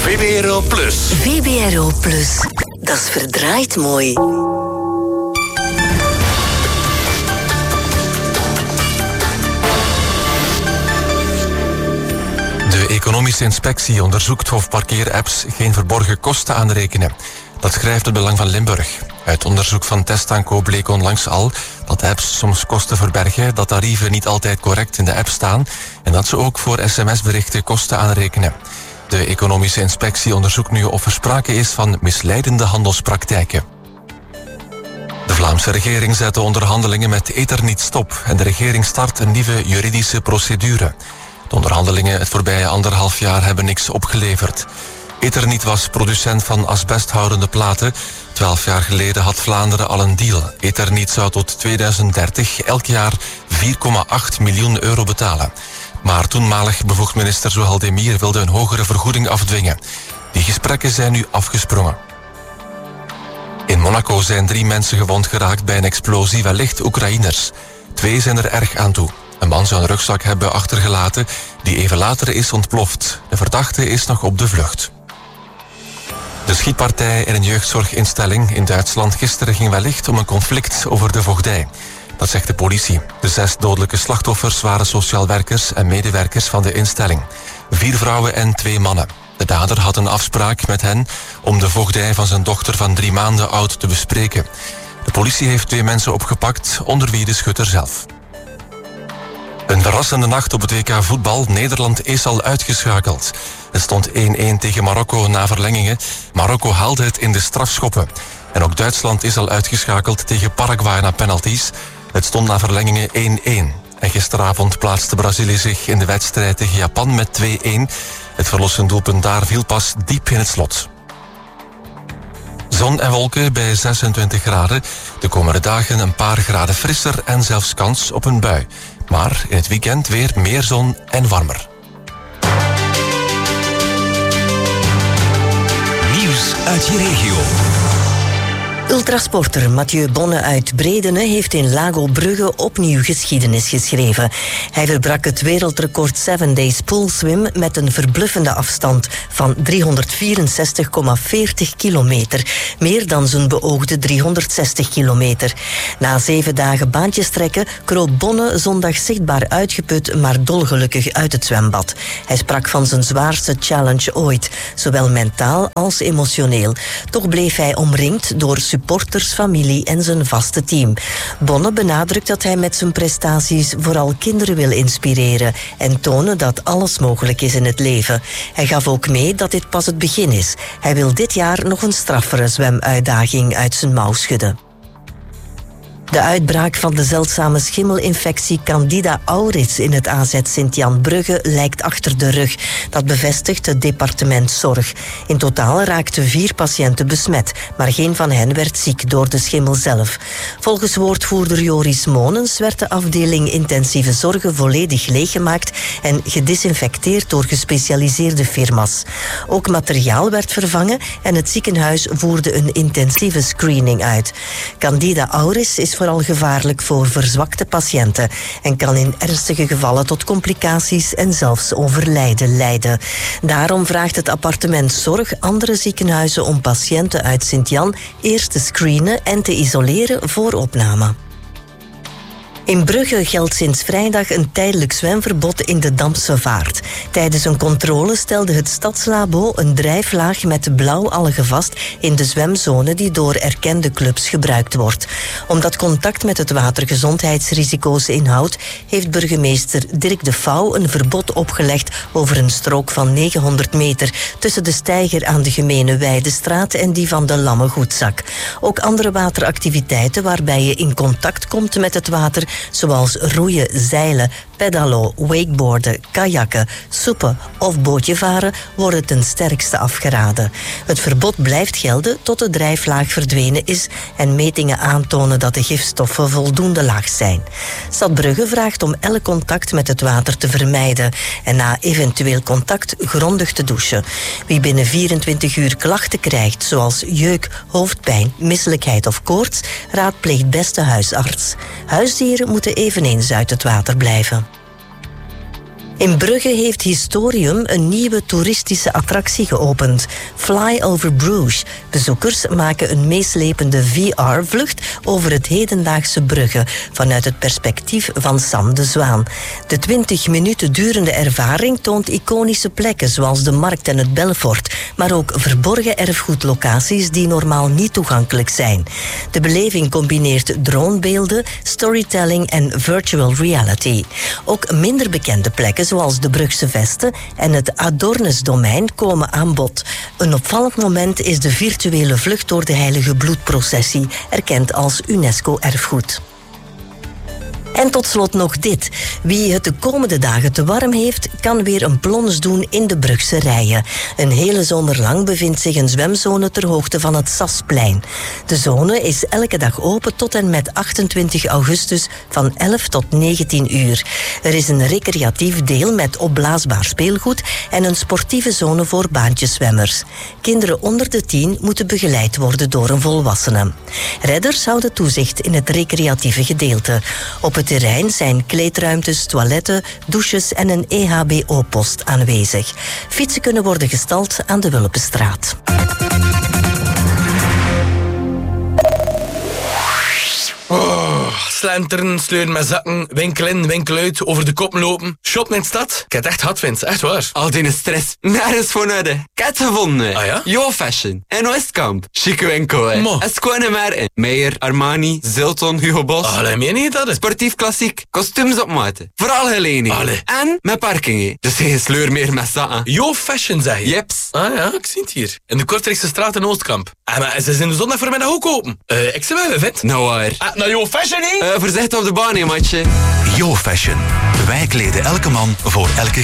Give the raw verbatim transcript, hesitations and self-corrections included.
V B R O Plus. V B R O Plus. Dat is verdraaid mooi. De economische inspectie onderzoekt of parkeerapps geen verborgen kosten aanrekenen. Dat schrijft het Belang van Limburg. Uit onderzoek van Testaanco bleek onlangs al dat apps soms kosten verbergen, dat tarieven niet altijd correct in de app staan en dat ze ook voor sms-berichten kosten aanrekenen. De economische inspectie onderzoekt nu of er sprake is van misleidende handelspraktijken. De Vlaamse regering zet de onderhandelingen met Eternit stop en de regering start een nieuwe juridische procedure. De onderhandelingen het voorbije anderhalf jaar hebben niks opgeleverd. Eternit was producent van asbesthoudende platen. Twaalf jaar geleden had Vlaanderen al een deal. Eternit zou tot tweeduizend dertig elk jaar vier komma acht miljoen euro betalen. Maar toenmalig bevoegd minister Zohal Demir wilde een hogere vergoeding afdwingen. Die gesprekken zijn nu afgesprongen. In Monaco zijn drie mensen gewond geraakt bij een explosie, wellicht Oekraïners. Twee zijn er erg aan toe. Een man zou een rugzak hebben achtergelaten die even later is ontploft. De verdachte is nog op de vlucht. De schietpartij in een jeugdzorginstelling in Duitsland gisteren ging wellicht om een conflict over de voogdij. Dat zegt de politie. De zes dodelijke slachtoffers waren sociaal werkers en medewerkers van de instelling. Vier vrouwen en twee mannen. De dader had een afspraak met hen om de voogdij van zijn dochter van drie maanden oud te bespreken. De politie heeft twee mensen opgepakt, onder wie de schutter zelf. Een verrassende nacht op het W K voetbal. Nederland is al uitgeschakeld. Het stond één-één tegen Marokko na verlengingen. Marokko haalde het in de strafschoppen. En ook Duitsland is al uitgeschakeld tegen Paraguay na penalties. Het stond na verlengingen één-één. En gisteravond plaatste Brazilië zich in de wedstrijd tegen Japan met twee-één. Het verlossend doelpunt daar viel pas diep in het slot. Zon en wolken bij zesentwintig graden. De komende dagen een paar graden frisser en zelfs kans op een bui. Maar in het weekend weer meer zon en warmer. Nieuws uit je regio. Ultrasporter Mathieu Bonne uit Bredene heeft in Lago Brugge opnieuw geschiedenis geschreven. Hij verbrak het wereldrecord seven days pool swim met een verbluffende afstand van driehonderdvierenzestig komma veertig kilometer. Meer dan zijn beoogde driehonderdzestig kilometer. Na zeven dagen baantjes trekken kroop Bonne zondag zichtbaar uitgeput, maar dolgelukkig uit het zwembad. Hij sprak van zijn zwaarste challenge ooit, zowel mentaal als emotioneel. Toch bleef hij omringd door supporters, familie en zijn vaste team. Bonne benadrukt dat hij met zijn prestaties vooral kinderen wil inspireren en tonen dat alles mogelijk is in het leven. Hij gaf ook mee dat dit pas het begin is. Hij wil dit jaar nog een straffere zwemuitdaging uit zijn mouw schudden. De uitbraak van de zeldzame schimmelinfectie Candida auris in het A Z Sint-Jan Brugge lijkt achter de rug. Dat bevestigt het departement Zorg. In totaal raakten vier patiënten besmet, maar geen van hen werd ziek door de schimmel zelf. Volgens woordvoerder Joris Monens werd de afdeling intensieve zorgen volledig leeggemaakt en gedisinfecteerd door gespecialiseerde firma's. Ook materiaal werd vervangen en het ziekenhuis voerde een intensieve screening uit. Candida auris is vooral gevaarlijk voor verzwakte patiënten en kan in ernstige gevallen tot complicaties en zelfs overlijden leiden. Daarom vraagt het appartement Zorg andere ziekenhuizen om patiënten uit Sint-Jan eerst te screenen en te isoleren voor opname. In Brugge geldt sinds vrijdag een tijdelijk zwemverbod in de Dampse Vaart. Tijdens een controle stelde het Stadslabo een drijflaag met blauw algen vast in de zwemzone die door erkende clubs gebruikt wordt. Omdat contact met het water gezondheidsrisico's inhoudt, heeft burgemeester Dirk de Vouw een verbod opgelegd over een strook van negenhonderd meter tussen de steiger aan de Gemene Weidestraat en die van de Lamme Goedzak. Ook andere wateractiviteiten waarbij je in contact komt met het water, zoals roeien, zeilen, pedalo, wakeboarden, kajakken, soepen of bootje varen, worden ten sterkste afgeraden. Het verbod blijft gelden tot de drijflaag verdwenen is en metingen aantonen dat de gifstoffen voldoende laag zijn. Stad Brugge vraagt om elk contact met het water te vermijden en na eventueel contact grondig te douchen. Wie binnen vierentwintig uur klachten krijgt, zoals jeuk, hoofdpijn, misselijkheid of koorts, raadpleegt best de huisarts. Huisdieren moeten eveneens uit het water blijven. In Brugge heeft Historium een nieuwe toeristische attractie geopend. Fly over Bruges. Bezoekers maken een meeslepende V R-vlucht over het hedendaagse Brugge vanuit het perspectief van Sam de Zwaan. De twintig minuten durende ervaring toont iconische plekken zoals de Markt en het Belfort, maar ook verborgen erfgoedlocaties die normaal niet toegankelijk zijn. De beleving combineert dronebeelden, storytelling en virtual reality. Ook minder bekende plekken zoals de Brugse Vesten en het Adornes-domein komen aan bod. Een opvallend moment is de virtuele vlucht door de Heilige Bloedprocessie, erkend als UNESCO-erfgoed. En tot slot nog dit. Wie het de komende dagen te warm heeft, kan weer een plons doen in de Brugse Rijen. Een hele zomer lang bevindt zich een zwemzone ter hoogte van het Sasplein. De zone is elke dag open tot en met achtentwintig augustus van elf tot negentien uur. Er is een recreatief deel met opblaasbaar speelgoed en een sportieve zone voor baantjeszwemmers. Kinderen onder de tien moeten begeleid worden door een volwassene. Redders houden toezicht in het recreatieve gedeelte. Op het terrein zijn kleedruimtes, toiletten, douches en een E H B O-post aanwezig. Fietsen kunnen worden gestald aan de Wulpenstraat. Oh, slenteren, sleuren met zakken, winkel in, winkel uit, over de kop lopen. Shoppen in de stad. Ik heb het echt hard, Vince. Echt waar. Al die stress, nergens voor nodig. Ik heb het gevonden. Ah ja? Yo Fashion. En Oostkamp. Chique winkel, hè. Mo. Het is gewoon maar in. Meijer, Armani, Zilton, Hugo Boss. Allee, meen je dat? Sportief klassiek. Kostuums op maat. Vooral gelening. Allee. En met parking, hè. Dus geen sleur meer met zakken. Yo Fashion, zeg je? Jeps. Ah ja, ik zie het hier. In de Kortrijkse straat in Oostkamp. Ah, maar ze zijn de zondag voormiddag ook open. Uh, ik zie wel, Vince. Nou waar. Ah, nou Yo Fashion, hè? Uh, voorzichtig op de baan, hè, matje. Yo Fashion. Wij kleden elke man voor elke